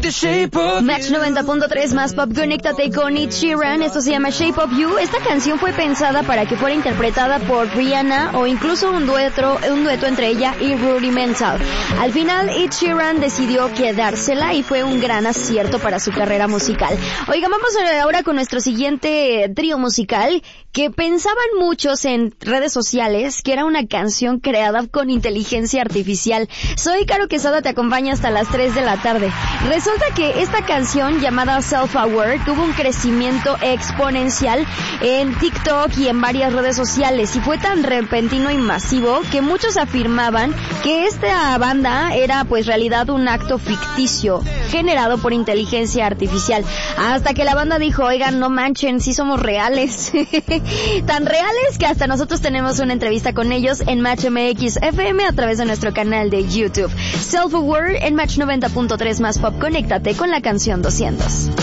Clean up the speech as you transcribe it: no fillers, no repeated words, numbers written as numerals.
Match 90.3 más pop, conéctate con Ed Sheeran. Esto se llama Shape of You. Esta canción fue pensada para que fuera interpretada por Rihanna o incluso un dueto entre ella y Rudimental. Al final Ed Sheeran decidió quedársela y fue un gran acierto para su carrera musical. Oigan, vamos ahora con nuestro siguiente trío musical, que pensaban muchos en redes sociales que era una canción creada con inteligencia artificial. Soy Caro Quesada, te acompaña hasta las 3 de la tarde. Resulta que esta canción llamada Self-Aware tuvo un crecimiento exponencial en TikTok y en varias redes sociales y fue tan repentino y masivo que muchos afirmaban que esta banda era pues realidad un acto ficticio generado por inteligencia artificial. Hasta que la banda dijo, oigan, no manchen, sí somos reales. Tan reales que hasta nosotros tenemos una entrevista con ellos en Match MX FM a través de nuestro canal de YouTube. Self-Aware en Match 90.3 más pop, conéctate con la canción 200.